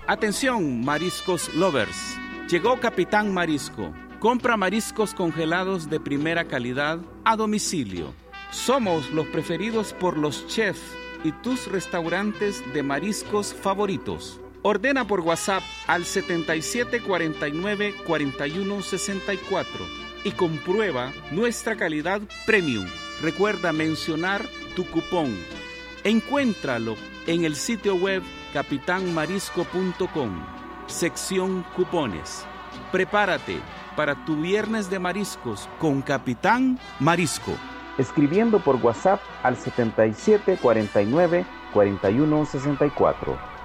Atención, mariscos lovers. Llegó Capitán Marisco. Compra mariscos congelados de primera calidad a domicilio. Somos los preferidos por los chefs y tus restaurantes de mariscos favoritos. Ordena por WhatsApp al 7749-4164 y comprueba nuestra calidad premium. Recuerda mencionar tu cupón. Encuéntralo en el sitio web capitanmarisco.com, sección cupones. Prepárate para tu viernes de mariscos con Capitán Marisco. Escribiendo por WhatsApp al 7749-4164.